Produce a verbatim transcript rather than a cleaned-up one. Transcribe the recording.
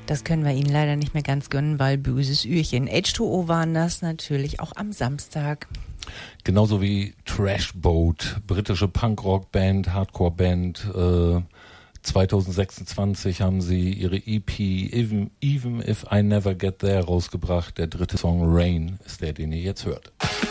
Das können wir Ihnen leider nicht mehr ganz gönnen, weil böses Ührchen. H zwei O waren das natürlich auch am Samstag. Genauso wie Trash Boat, britische Punkrock-Band, Hardcore-Band. Äh, zwanzig sechsundzwanzig haben sie ihre E P Even, Even If I Never Get There rausgebracht. Der dritte Song Rain ist der, den ihr jetzt hört.